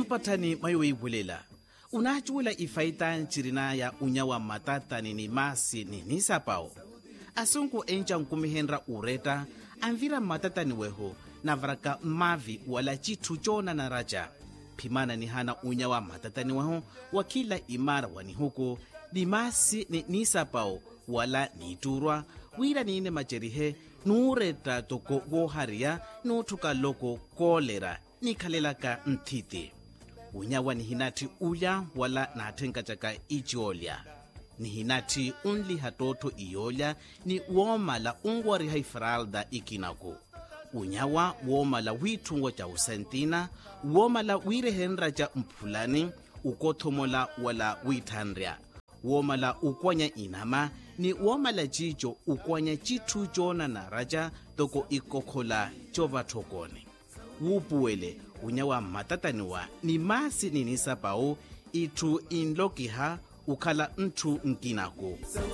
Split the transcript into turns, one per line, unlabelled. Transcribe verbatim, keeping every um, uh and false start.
mpathani mayowe ibulela unachula ifaita nchirina ya unyawa matatani ni masi ni nisapao asunku encha nkumihenra ureta anvira matatani weho na varaka mavi wala chitu chona na raja pimana ni hana unyawa matatani weho wakila imara wani huko ni masi ni nisapao wala niturwa wira nine macherihe nureta toko goharia nutuka loko kolera nikhalelaka nthiti unyawa ni hinati uya wala nathenka chaka ichiolya ni hinati unli hatoto iyolya ni womala ungwari haifralda ikinako unyawa womala withungo cha usentina womala wirehenra cha mphulani ukothomola wala withanrya womala ukwanya inama ni womala chicho ukwanya chithu chona na raja toko ikokhola chovathokone wupuwele unyawa matataniwa ni masi ninisapao ithu inlokiha ukhala nthu nkinako